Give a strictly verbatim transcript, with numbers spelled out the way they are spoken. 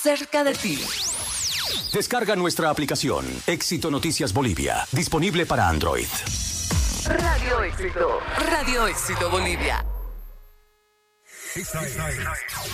cerca de ti. Descarga nuestra aplicación Éxito Noticias Bolivia, disponible para Android. Radio Éxito. Radio Éxito Bolivia.